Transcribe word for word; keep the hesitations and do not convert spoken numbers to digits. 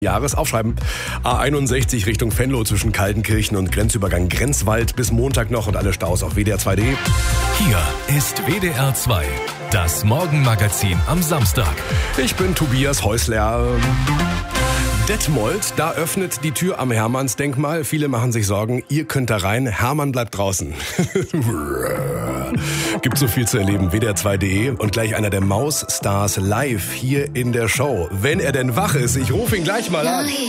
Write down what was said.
Jahres aufschreiben. A einundsechzig Richtung Venlo zwischen Kaltenkirchen und Grenzübergang Grenzwald bis Montag noch und alle Staus auf W D R zwei punkt de. Hier ist W D R zwei, das Morgenmagazin am Samstag. Ich bin Tobias Häusler. Detmold, da öffnet die Tür am Hermannsdenkmal. Viele machen sich Sorgen, ihr könnt da rein, Hermann bleibt draußen. Gibt so viel zu erleben, W D R zwei punkt de und gleich einer der Maus-Stars live hier in der Show. Wenn er denn wach ist, ich rufe ihn gleich mal an.